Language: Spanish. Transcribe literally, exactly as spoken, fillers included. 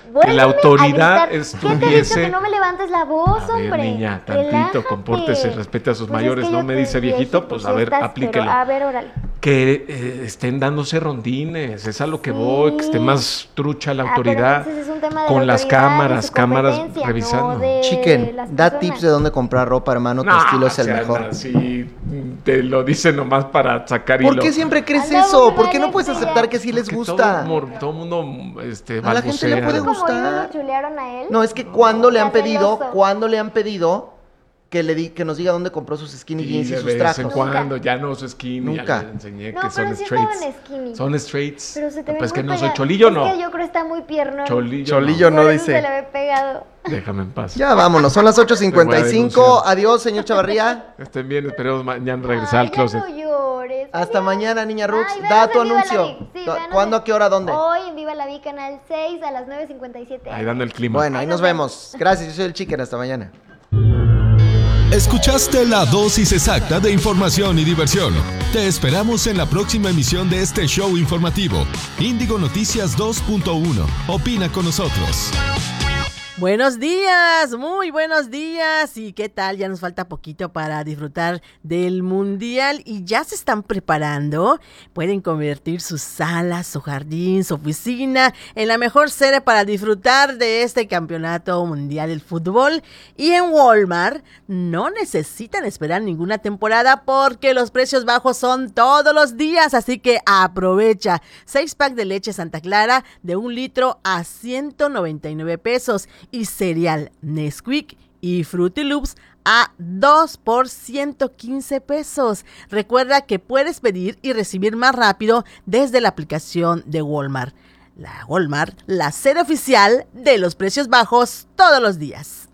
que la autoridad ¿Qué estuviese... te he dicho que no me levantes la voz, a ver, hombre? niña, tantito, Relájate. compórtese, respete a sus Pues mayores, es que no yo me te dice viejito, pues a ver, estás, aplíquelo. Pero, a ver, órale. Que eh, estén dándose rondines, es a lo que Sí. voy, que esté más trucha la Ah, autoridad, pero entonces es un tema de con la las autoridad, de cámaras, su cámaras competencia, revisando. no de Chicken, las da personas. tips de dónde comprar ropa, hermano, tu No, estilo es el o sea, mejor. na- Si te lo dice nomás para sacar ¿Por hilo. qué siempre crees Anda, eso? muy ¿Por qué no mal, puedes este, aceptar ya. que sí les Porque gusta? Todo, todo mundo este, A la gente le balbucea. puede Como yo gustar. lo chulearon a él. No, es que cuando le han Está pedido, celoso. cuando le han pedido que le di, que nos diga dónde compró sus skinny Sí, jeans y de sus vez trajes. en cuando, ya no uso skinny, Nunca. ya les enseñé No, que pero son sí straights. estaban skinny. Son straights. Pero se te ve Pues muy que no soy pegado. cholillo, Es no. que yo creo que está muy piernón. Cholillo, Cholillo no. no Por eso dice. se le ve pegado. Déjame en paz. Ya vámonos, son las ocho cincuenta y Te voy a cinco. denunciar. Adiós, señor Chavarría. Estén bien, esperemos mañana regresar Ay, al closet. Ya no llores. Hasta Adiós. mañana, niña Rux. Ay, Da véanos tu en Viva la anuncio. Vi. Sí, Da- véanos ¿Cuándo, en- a qué hora, dónde? Hoy en Viva la Vi, canal seis a las nueve cincuenta y siete. Ahí dando el clima. Bueno, ahí nos vemos. Gracias, yo soy el Chicken. Hasta mañana. Escuchaste la dosis exacta de información y diversión. Te esperamos en la próxima emisión de este show informativo. Índigo Noticias dos punto uno. Opina con nosotros. Buenos días, muy buenos días. ¿Y qué tal? Ya nos falta poquito para disfrutar del Mundial y ya se están preparando. Pueden convertir su sala, su jardín, su oficina en la mejor sede para disfrutar de este campeonato mundial del fútbol. Y en Walmart no necesitan esperar ninguna temporada porque los precios bajos son todos los días. Así que aprovecha. Seis pack de leche Santa Clara de un litro a ciento noventa y nueve pesos. Y cereal Nesquik y Fruity Loops a dos por ciento quince pesos. Recuerda que puedes pedir y recibir más rápido desde la aplicación de Walmart. La Walmart, la sede oficial de los precios bajos todos los días.